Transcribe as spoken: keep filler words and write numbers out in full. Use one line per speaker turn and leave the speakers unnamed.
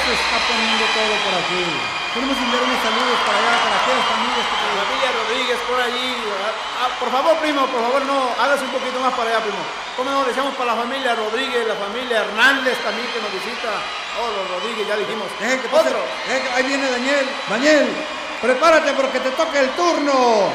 se está poniendo todo por aquí. Queremos enviar unos saludos para allá, para aquellas familias que...
La familia Rodríguez por allí. Ah, por favor, primo, por favor, no, hágase un poquito más para allá, primo. ¿Cómo no? Le echamos para la familia Rodríguez, la familia Hernández también que nos visita. Oh, los Rodríguez, ya dijimos.
Deje que pase,
Otro.
deje que, ahí viene Daniel. Daniel, prepárate porque te toca el turno.